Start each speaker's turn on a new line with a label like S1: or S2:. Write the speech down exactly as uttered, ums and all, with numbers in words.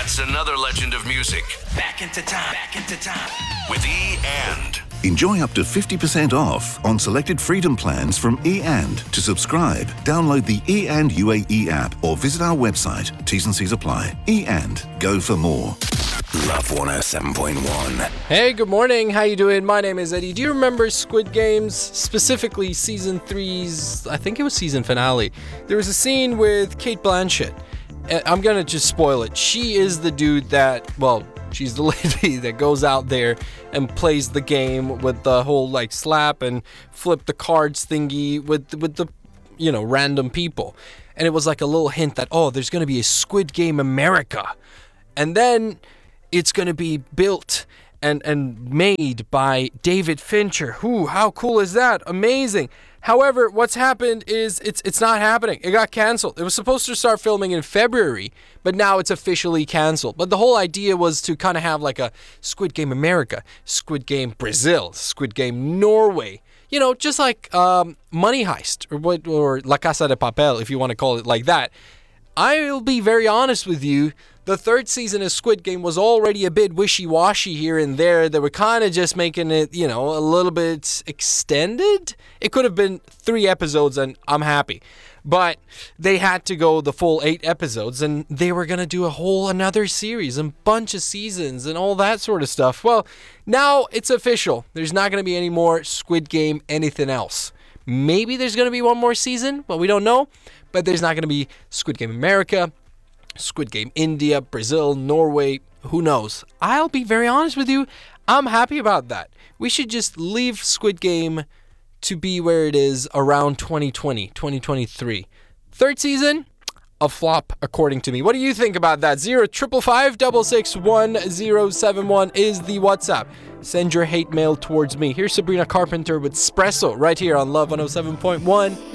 S1: That's another legend of music.
S2: Back into time, back into time.
S1: With E and.
S3: Enjoy up to fifty percent off on selected Freedom plans from E and. To subscribe, download the E and U A E app or visit our website. T's and C's apply. E and. Go for more.
S1: Love one oh seven point one.
S4: Hey, good morning. How you doing? My name is Eddie. Do you remember Squid Games, specifically season three's, I think it was season finale? There was a scene with Cate Blanchett. I'm going to just spoil it. She is the dude that, well, she's the lady that goes out there and plays the game with the whole like slap and flip the cards thingy with with the, you know, random people. And it was like a little hint that, oh, there's going to be a Squid Game America. And then it's going to be built and, and made by David Fincher. Who? How cool is that? Amazing. However, what's happened is it's it's not happening. It got canceled. It was supposed to start filming in February, but now it's officially canceled. But the whole idea was to kind of have like a Squid Game America, Squid Game Brazil, Squid Game Norway. You know, just like um, Money Heist or what, or La Casa de Papel, if you want to call it like that. I'll be very honest with you. The third season of Squid Game was already a bit wishy-washy here and there. They were kind of just making it, you know, a little bit extended. It could have been three episodes and I'm happy. But they had to go the full eight episodes and they were going to do a whole another series and bunch of seasons and all that sort of stuff. Well, now it's official. There's not going to be any more Squid Game anything else. Maybe there's going to be one more season, but we don't know. But there's not going to be Squid Game America, Squid Game India, Brazil, Norway, who knows? I'll be very honest with you, I'm happy about that. We should just leave Squid Game to be where it is around twenty twenty, twenty twenty-three. Third season, a flop according to me. What do you think about that? Zero triple five double six one zero seven one is the WhatsApp. Send your hate mail towards me. Here's Sabrina Carpenter with Espresso right here on Love one oh seven point one.